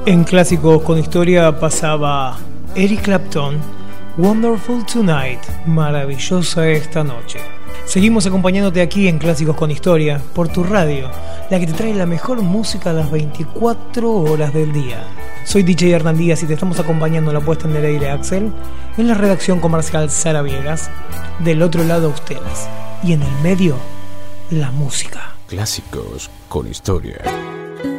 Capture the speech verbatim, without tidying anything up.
En Clásicos con Historia pasaba Eric Clapton, Wonderful Tonight, maravillosa esta noche. Seguimos acompañándote aquí en Clásicos con Historia, por tu radio, la que te trae la mejor música a las veinticuatro horas del día. Soy D J Hernán Díaz y te estamos acompañando en la puesta en el aire Axel, en la redacción comercial Sara Viegas, del otro lado ustedes, y en el medio, la música. Clásicos con Historia.